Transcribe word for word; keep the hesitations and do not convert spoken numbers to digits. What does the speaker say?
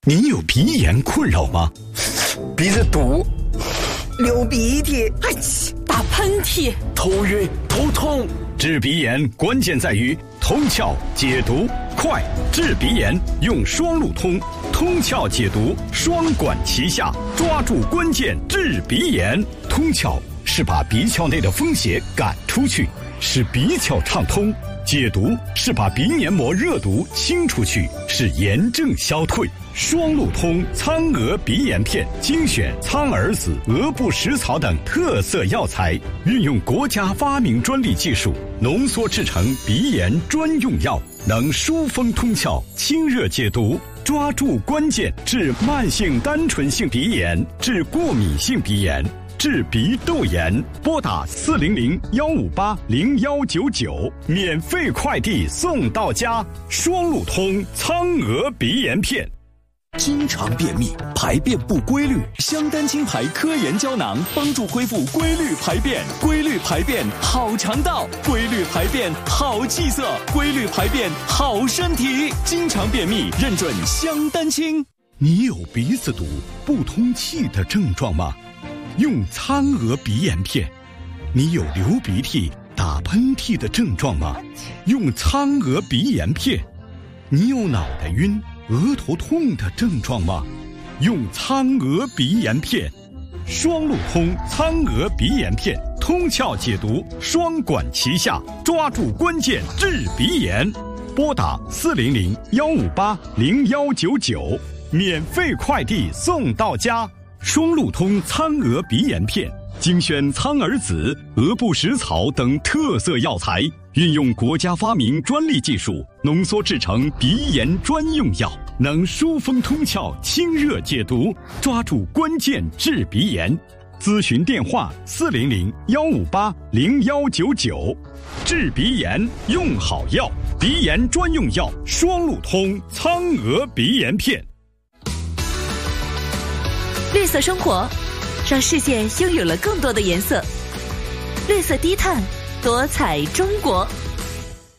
您有鼻炎困扰吗？ 鼻子堵，流鼻涕， 哎，打喷嚏， 头晕头痛。 治鼻炎关键在于通窍解毒快，治鼻炎用双路通，通窍解毒双管齐下，抓住关键治鼻炎。通窍是把鼻窍内的风邪赶出去，使鼻窍畅通；解毒是把鼻黏膜热毒清出去，使炎症消退。双路通苍蛾鼻炎片精选苍耳子、鹅不食草等特色药材，运用国家发明专利技术浓缩制成鼻炎专用药，能疏风通窍、清热解毒，抓住关键治慢性单纯性鼻炎、治过敏性鼻炎、治鼻窦炎。拨打四零零幺五八零幺九九，免费快递送到家。双路通苍蛾鼻炎片。 经常便秘，排便不规律，香丹清排科研胶囊帮助恢复规律排便，规律排便好肠道，规律排便好气色，规律排便好身体。经常便秘认准香丹清。 你有鼻子堵、不通气的症状吗？用苍蛾鼻炎片。你有流鼻涕、打喷嚏的症状吗？用苍蛾鼻炎片。你有脑袋晕、额头痛的症状吗？用苍蛾鼻炎片。双路通苍蛾鼻炎片，通窍解毒双管齐下，抓住关键治鼻炎。拨打四零零幺五八零幺九九，免费快递送到家。双路通苍蛾鼻炎片精选苍耳子、鹅不食草等特色药材，运用国家发明专利技术浓缩制成鼻炎专用药，能疏风通窍、清热解毒，抓住关键治鼻炎。咨询电话四零零幺五八零幺九九。治鼻炎用好药，鼻炎专用药双路通苍蛾鼻炎片。 绿色生活，让世界拥有了更多的颜色。绿色低碳，多彩中国。